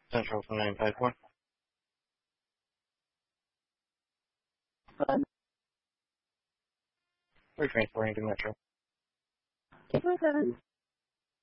Central from 954. We're transporting to Metro. 247.